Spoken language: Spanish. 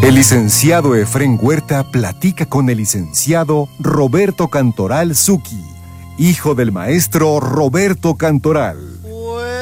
El licenciado Efrén Huerta platica con el licenciado Roberto Cantoral Zucchi, hijo del maestro Roberto Cantoral.